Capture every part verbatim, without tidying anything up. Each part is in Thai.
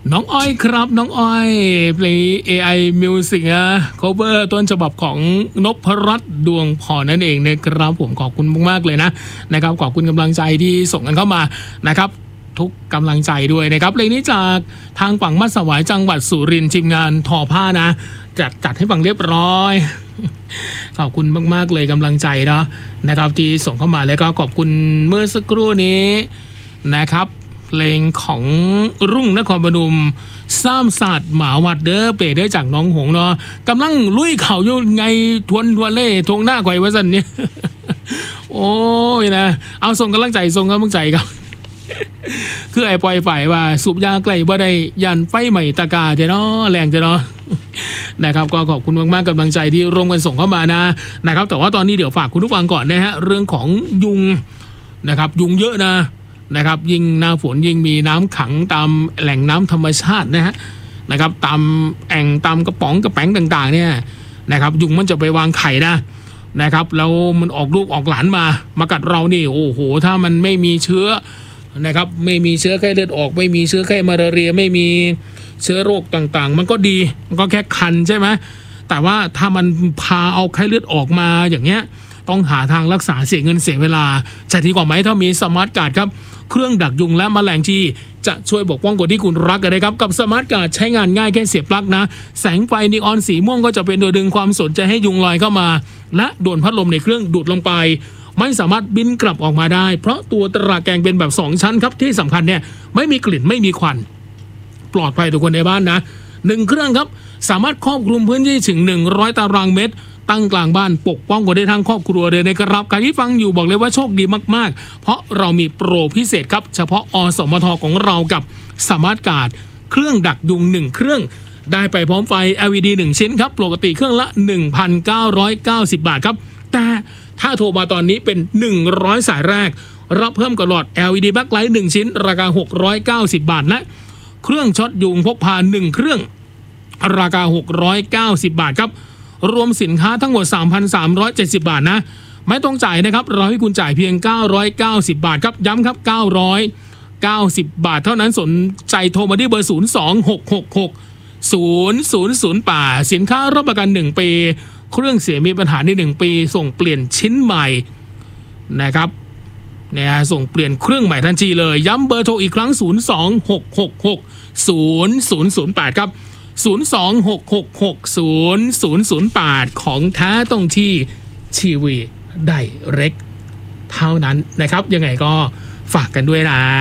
น้องอ้อยครับน้องอ้อยเพลง เอ ไอ Music นะ cover ต้นฉบับของนพรัตน์ดวงพรนั่นเองนะครับผมขอบคุณมากๆเลยนะนะครับขอบคุณกำลังใจที่ส่งกันเข้ามานะครับทุกกำลังใจด้วยนะครับเพลงนี้จากทางฝั่งมัดสวายจังหวัดสุรินทร์ทีมงานทอผ้านะจัดจัดให้ฟังเรียบร้อยขอบคุณมากๆเลยกำลังใจนะนะครับที่ส่งเข้ามาแล้วก็ขอบคุณเมื่อสักครู่นี้นะครับเพลงของรุ่งนครพนมซ้ำศาสตร์หมาวัดเด้อเปได้จากน้องหงเนาะกำลังลุยเข่าอยู่ไงทวนทวนเล่ทงหน้าไกววะสันเนี่ย โอ้ยนะเอาส่งกำลังใจส่งกำลังใจครับ คือไอ้ปล่อยฝ่ายว่าสูบยาไกลบ่ได้ยันไฟใหม่ตะกาเจ้าเนาะแรงเจ้าเนาะ นะครับก็ขอบคุณมากๆกำลังใจที่ร่วมกันส่งเข้ามานะนะครับแต่ว่าตอนนี้เดี๋ยวฝากคุณผู้ฟังก่อนนะฮะเรื่องของยุงนะครับยุงเยอะนะนะครับยิ่งหน้าฝนยิ่งมีน้ำขังตามแหล่งน้ำธรรมชาตินะฮะนะครับตามแอ่งตามกระป๋องกระแป้งต่างๆเนี่ยนะครับยุงมันจะไปวางไข่นะนะครับแล้วมันออกลูกออกหลานมามากัดเรานี่โอ้โหถ้ามันไม่มีเชื้อนะครับไม่มีเชื้อไข้เลือดออกไม่มีเชื้อไข้มาลาเรียไม่มีเชื้อโรคต่างๆมันก็ดีมันก็แค่คันใช่ไหมแต่ว่าถ้ามันพาเอาไข้เลือดออกมาอย่างเงี้ยต้องหาทางรักษาเสียเงินเสียเวลาจะดีกว่าไหมถ้ามีสมาร์ทการ์ดครับเครื่องดักยุงและแมลงที่จะช่วยปกป้องคนที่คุณรักกันนะครับกับสมาร์ทการ์ดใช้งานง่ายแค่เสียบปลั๊กนะแสงไฟนีออนสีม่วงก็จะเป็นตัวดึงความสนใจให้ยุงลอยเข้ามาและโดนพัดลมในเครื่องดูดลงไปไม่สามารถบินกลับออกมาได้เพราะตัวตราแกงเป็นแบบสองชั้นครับที่สำคัญเนี่ยไม่มีกลิ่นไม่มีควันปลอดภัยทุกคนในบ้านนะหนึ่งเครื่องครับสามารถครอบคลุมพื้นที่ถึงหนึ่งร้อยตารางเมตรตั้งกลางบ้านปกป้องคนได้ทั้งครอบครัวเลยนะครับใครที่ฟังอยู่บอกเลยว่าโชคดีมากๆเพราะเรามีโปรพิเศษครับเฉพาะอสมทของเรากับสมาร์ทการ์ดเครื่องดักยุงหนึ่งเครื่องได้ไปพร้อมไฟ แอล อี ดี หนึ่งชิ้นครับปกติเครื่องละ หนึ่งพันเก้าร้อยเก้าสิบบาทครับแต่ถ้าโทรมาตอนนี้เป็นหนึ่งร้อยสายแรกรับเพิ่มกับหลอด แอล อี ดี Backlight หนึ่งชิ้นราคาหกร้อยเก้าสิบบาทและเครื่องช็อตยุงพกพาหนึ่งเครื่องราคาหกร้อยเก้าสิบบาทครับรวมสินค้าทั้งหมด สามพันสามร้อยเจ็ดสิบบาทนะไม่ต้องจ่ายนะครับเราให้คุณจ่ายเพียงเก้าร้อยเก้าสิบบาทครับย้ำครับเก้าร้อยเก้าสิบบาทเท่านั้นสนใจโทรมาที่เบอร์ศูนย์ สอง หก หก หก ศูนย์ ศูนย์ ศูนย์ แปดสินค้ารับประกันหนึ่งปีเครื่องเสียมีปัญหาในหนึ่งปีส่งเปลี่ยนชิ้นใหม่นะครับเนี่ยส่งเปลี่ยนเครื่องใหม่ทันทีเลยย้ำเบอร์โทรอีกครั้งศูนย์ สอง หก หก หก ศูนย์ ศูนย์ ศูนย์ แปดครับศูนย์ สอง หก หก หก ศูนย์ ศูนย์ ศูนย์ แปดของแท้ต้องที่ทีวีไดเรกเท่านั้นนะครับยังไงก็ฝากกันด้วยนะ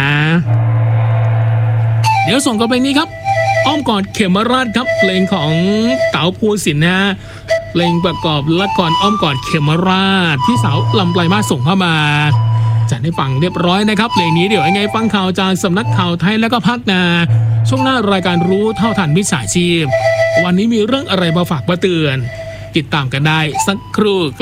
เดี๋ยวส่งกันไปนี้ครับอ้อมกอดเขมราชครับเพลงของเต๋าภูสินทร์นะฮะเพลงประกอบละครอ้อมกอดเขมราชพี่สาวลำไพมาส่งเข้ามาจัดให้ฟังเรียบร้อยนะครับเพลงนี้เดี๋ยวยังไงฟังข่าวจากสำนักข่าวไทยแล้วก็ภาคนาช่วงหน้ารายการรู้เท่าทันมิจฉาชีพวันนี้มีเรื่องอะไรมาฝากมาเตือนติดตามกันได้สักครู่